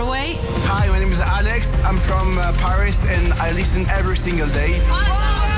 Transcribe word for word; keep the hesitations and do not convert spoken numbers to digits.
Norway. Hi, my name is Alex. I'm from uh, Paris and I listen every single day.